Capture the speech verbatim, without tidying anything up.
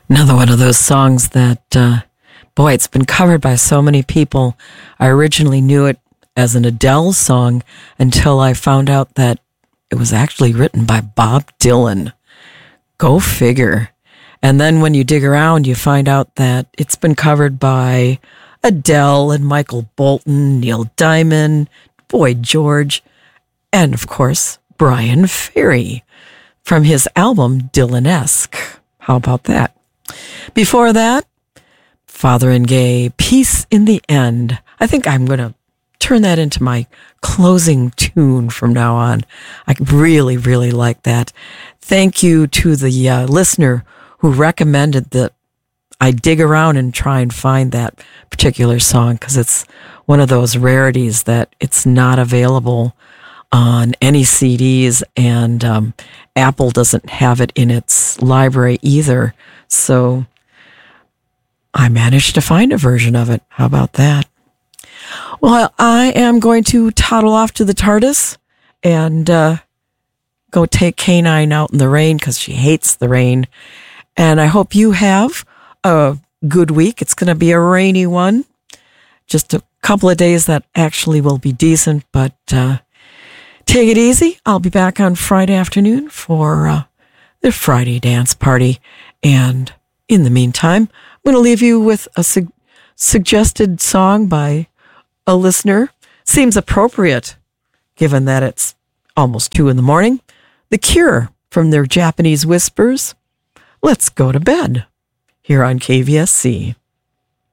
Another one of those songs that, uh, boy, it's been covered by so many people. I originally knew it as an Adele song until I found out that it was actually written by Bob Dylan. Go figure. And then when you dig around, you find out that it's been covered by Adele and Michael Bolton, Neil Diamond, Boy George, and of course, Brian Ferry from his album Dylan-esque. How about that? Before that, Father and Gay, Peace in the End. I think I'm going to turn that into my closing tune from now on. I really, really like that. Thank you to the uh, listener who recommended that I dig around and try and find that particular song, because it's one of those rarities that it's not available on any C Ds, and um, Apple doesn't have it in its library either. So I managed to find a version of it. How about that? Well, I am going to toddle off to the TARDIS and uh, go take K nine out in the rain because she hates the rain. And I hope you have a good week. It's going to be a rainy one. Just a couple of days that actually will be decent, but uh, take it easy. I'll be back on Friday afternoon for uh, the Friday dance party. And in the meantime, I'm going to leave you with a su- suggested song by a listener. Seems appropriate given that it's almost two in the morning. The Cure from their Japanese Whispers. Let's go to bed here on K V S C.